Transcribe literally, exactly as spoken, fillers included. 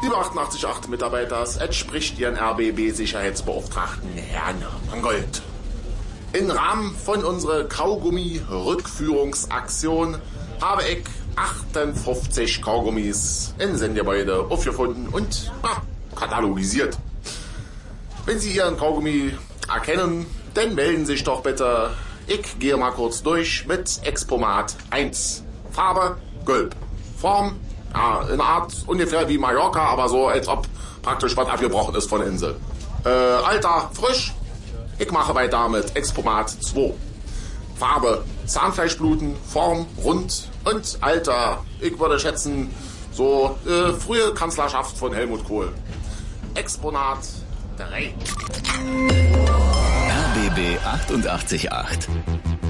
Liebe achtundachtzig Komma acht Mitarbeiter, es entspricht Ihren R B B-Sicherheitsbeauftragten Herrn Mangold. Im Rahmen von unserer Kaugummi-Rückführungsaktion habe ich achtundfünfzig Kaugummis in Sendegebäude aufgefunden und ah, katalogisiert. Wenn Sie Ihren Kaugummi erkennen, dann melden Sie sich doch bitte. Ich gehe mal kurz durch mit Expomat eins. Farbe gelb. Form ja, in Art ungefähr wie Mallorca, aber so als ob praktisch was abgebrochen ist von der Insel. Äh, Alter frisch. Ich mache weiter mit Expomat zwei. Farbe Zahnfleischbluten, Form rund und Alter, ich würde schätzen, so äh, frühe Kanzlerschaft von Helmut Kohl. Exponat drei. R B B achtundachtzig Komma acht